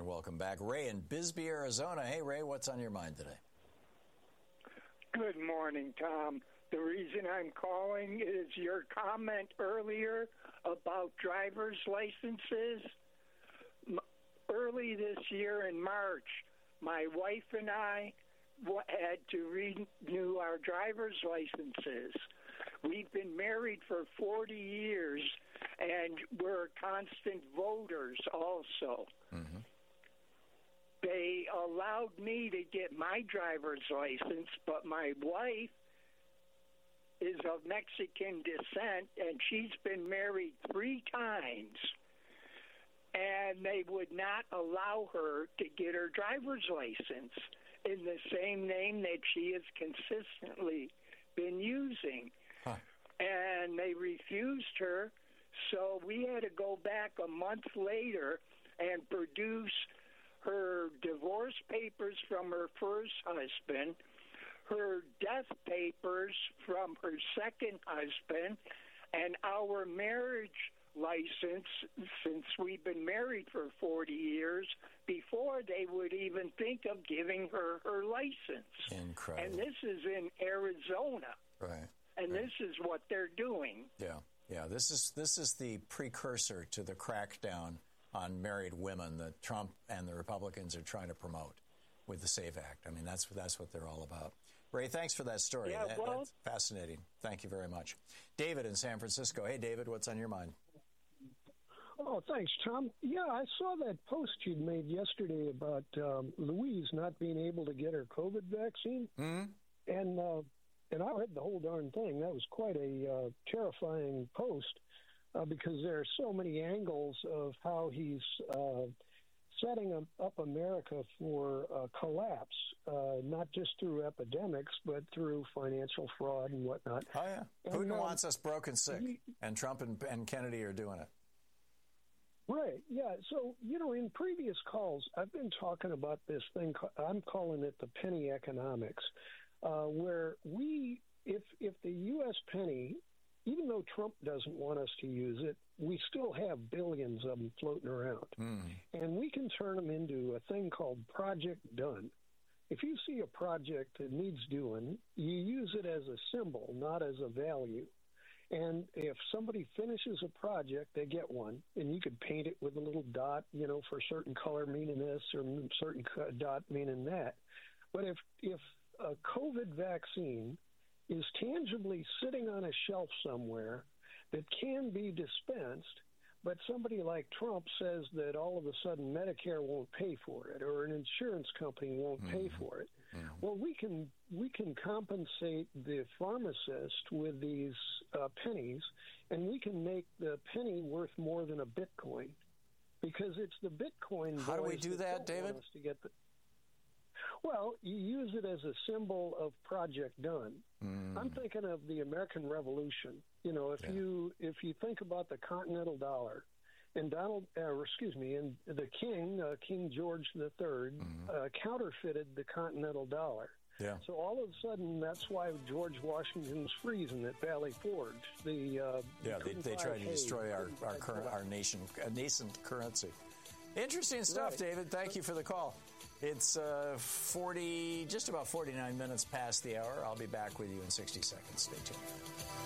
welcome back. Ray in Bisbee, Arizona. Hey, Ray, what's on your mind today? Good morning, Tom. The reason I'm calling is your comment earlier about driver's licenses. Early this year in March, my wife and I had to renew our driver's licenses. We've been married for 40 years, and we're constant voters also. Mm-hmm. They allowed me to get my driver's license, but my wife is of Mexican descent, and she's been married 3 times. And they would not allow her to get her driver's license in the same name that she has consistently been using. Huh. And they refused her, so we had to go back a month later and produce her divorce papers from her first husband, her death papers from her second husband, and our marriage license, since we've been married for 40 years, before they would even think of giving her her license. Incredible. And this is in Arizona. Right. And this is what they're doing. Yeah. This is the precursor to the crackdown on married women that Trump and the Republicans are trying to promote with the SAVE Act. I mean, that's what they're all about. Ray, thanks for that story. Yeah, That's fascinating. Thank you very much. David in San Francisco. Hey, David, what's on your mind? Oh, thanks, Tom. Yeah, I saw that post you'd made yesterday about Louise not being able to get her COVID vaccine. Mm-hmm. And I read the whole darn thing. That was quite a terrifying post because there are so many angles of how he's setting up America for collapse, not just through epidemics, but through financial fraud and whatnot. Oh, yeah. Putin wants us broke and sick, and Trump and Kennedy are doing it. Right, yeah. So, in previous calls, I've been talking about this thing, I'm calling it the penny economics, where if the U.S. penny, even though Trump doesn't want us to use it, we still have billions of them floating around. Mm. And we can turn them into a thing called Project Done. If you see a project that needs doing, you use it as a symbol, not as a value. And if somebody finishes a project, they get one, and you could paint it with a little dot, for a certain color meaning this or a certain dot meaning that. But if a COVID vaccine is tangibly sitting on a shelf somewhere that can be dispensed, but somebody like Trump says that all of a sudden Medicare won't pay for it or an insurance company won't pay for it. Mm-hmm. Well, we can compensate the pharmacist with these pennies, and we can make the penny worth more than a Bitcoin because it's the Bitcoin. How do we do that, David? Well, you use it as a symbol of Project Done. Mm. I'm thinking of the American Revolution. If you think about the Continental Dollar, and and the King George III, counterfeited the Continental Dollar. Yeah. So all of a sudden, that's why George Washington's freezing at Valley Forge. They tried to destroy our nascent currency. Interesting stuff, right. David. Thank you for the call. It's just about 49 minutes past the hour. I'll be back with you in 60 seconds. Stay tuned.